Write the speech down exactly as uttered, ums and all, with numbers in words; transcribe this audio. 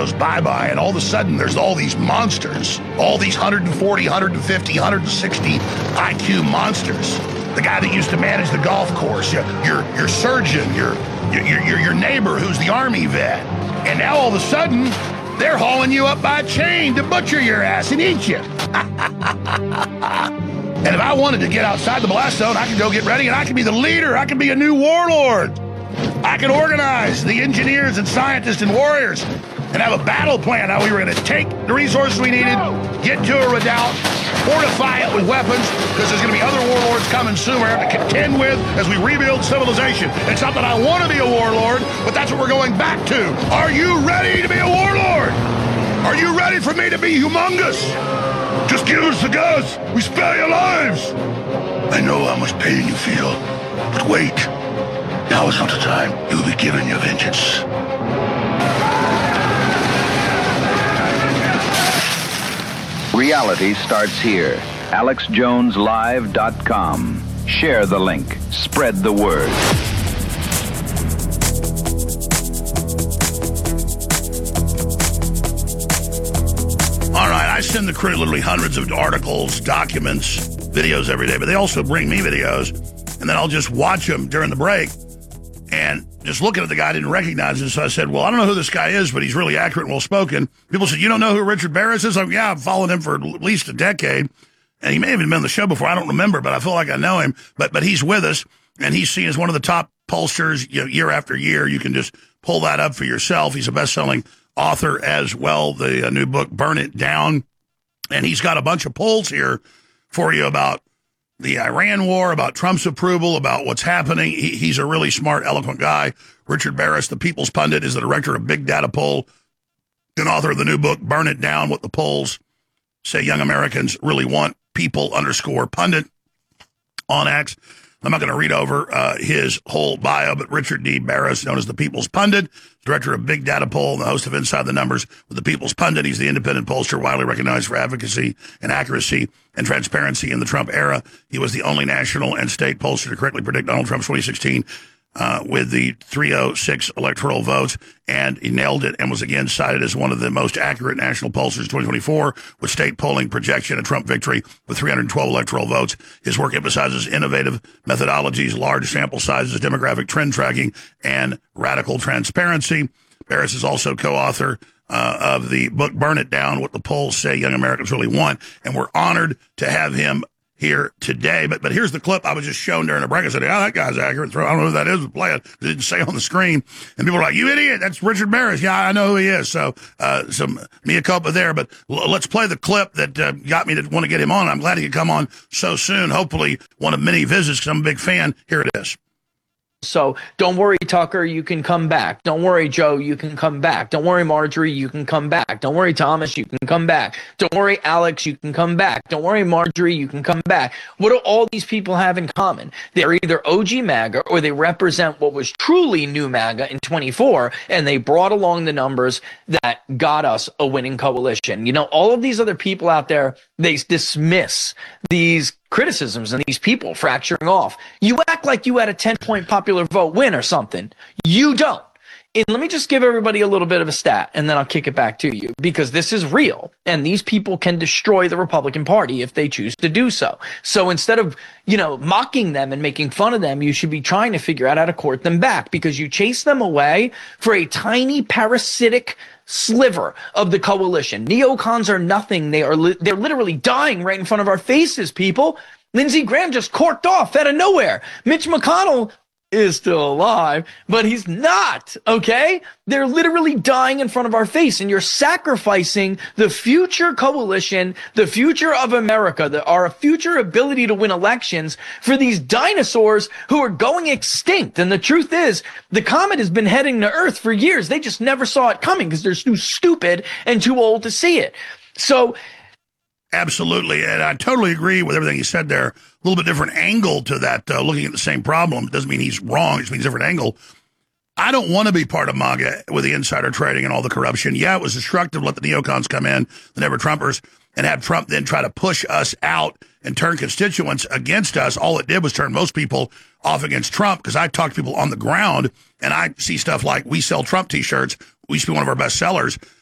goes bye-bye, and all of a sudden there's all these monsters, all these one forty, one fifty, one sixty I Q monsters. The guy that used to manage the golf course, your your, your surgeon, your, your your your neighbor who's the Army vet. And now all of a sudden, they're hauling you up by a chain to butcher your ass and eat you. And if I wanted to get outside the blast zone, I could go get ready and I could be the leader. I could be a new warlord. I could organize the engineers and scientists and warriors and have a battle plan how we were going to take the resources we needed, get to a redoubt, fortify it with weapons, because there's going to be other warlords coming soon we're going to have to contend with as we rebuild civilization. It's not that I want to be a warlord, but that's what we're going back to. Are you ready to be a warlord? Are you ready for me to be humongous? Just give us the goods. We spare your lives. I know how much pain you feel, but wait. Now is not the time. You will be given your vengeance. Reality starts here. Alex Jones Live dot com. Share the link. Spread the word. All right, I send the crew literally hundreds of articles, documents, videos every day, but they also bring me videos, and then I'll just watch them during the break. And just looking at the guy, I didn't recognize him, so I said, well, I don't know who this guy is, but he's really accurate and well-spoken. People said, you don't know who Richard Barris is? I'm like, yeah, I've followed him for at least a decade, and he may have even been on the show before. I don't remember, but I feel like I know him. But but he's with us, and he's seen as one of the top pollsters, you know, year after year. You can just pull that up for yourself. He's a best-selling author as well, the uh, new book, Burn It Down, and he's got a bunch of polls here for you about the Iran war, about Trump's approval, about what's happening. He, he's a really smart, eloquent guy. Richard Barris, the People's Pundit, is the director of Big Data Poll and author of the new book, Burn It Down, What the Polls Say Young Americans Really Want, People underscore Pundit on X. I'm not going to read over uh, his whole bio, but Richard D. Barris, known as the People's Pundit, director of Big Data Poll and the host of Inside the Numbers with the People's Pundit. He's the independent pollster widely recognized for advocacy and accuracy and transparency in the Trump era. He was the only national and state pollster to correctly predict Donald Trump's twenty sixteen uh, with the three oh six electoral votes, and he nailed it and was again cited as one of the most accurate national pollsters in twenty twenty-four with state polling projection a Trump victory with three hundred twelve electoral votes. His work emphasizes innovative methodologies, large sample sizes, demographic trend tracking, and radical transparency. Barris is also co-author uh, of the book Burn It Down, What the Polls Say Young Americans Really Want, and we're honored to have him here today. But but here's the clip I was just shown during the break. I said, yeah, that guy's accurate. I don't know who that is, but play it. It didn't say on the screen. And people were like, you idiot, that's Richard Barris. Yeah, I know who he is. So uh, some mea culpa there. But l- let's play the clip that uh, got me to want to get him on. I'm glad he could come on so soon. Hopefully one of many visits, because I'm a big fan. Here it is. So don't worry, Tucker, you can come back. Don't worry, Joe, you can come back. Don't worry, Marjorie, you can come back. Don't worry, Thomas, you can come back. Don't worry, Alex, you can come back. Don't worry, Marjorie, you can come back. What do all these people have in common? They're either O G MAGA or they represent what was truly new MAGA in twenty-four, and they brought along the numbers that got us a winning coalition. You know, all of these other people out there, they dismiss these criticisms and these people fracturing off. You act like you had a ten-point popular vote win or something. You don't. And let me just give everybody a little bit of a stat, and then I'll kick it back to you, because this is real, and these people can destroy the Republican Party if they choose to do so. So instead of, you know, mocking them and making fun of them, you should be trying to figure out how to court them back, because you chase them away for a tiny parasitic sliver of the coalition. Neocons are nothing. They are li- they're literally dying right in front of our faces, people. Lindsey Graham just corked off out of nowhere. Mitch McConnell is still alive, but he's not, okay? They're literally dying in front of our face, and you're sacrificing the future coalition, the future of America, the, our future ability to win elections for these dinosaurs who are going extinct. And the truth is, the comet has been heading to Earth for years. They just never saw it coming because they're too stupid and too old to see it. So absolutely, and I totally agree with everything you said there. A little bit different angle to that, uh, looking at the same problem. Doesn't mean he's wrong, it just means a different angle. I don't want to be part of MAGA with the insider trading and all the corruption. Yeah, it was destructive to let the neocons come in, the never-Trumpers, and have Trump then try to push us out and turn constituents against us. All it did was turn most people off against Trump, because I talk to people on the ground, and I see stuff like, we sell Trump T-shirts. We used to be one of our best sellers.